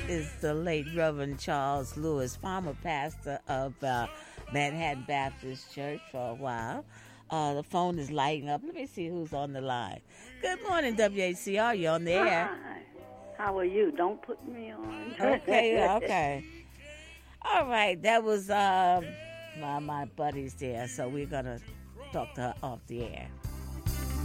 is the late Reverend Charles Lewis, former pastor of Manhattan Baptist Church for a while. The phone is lighting up. Let me see who's on the line. Good morning, WHCR. You're on the air. Hi. How are you? Don't put me on. Okay. All right. That was my buddies there. So we're going to talk to her off the air.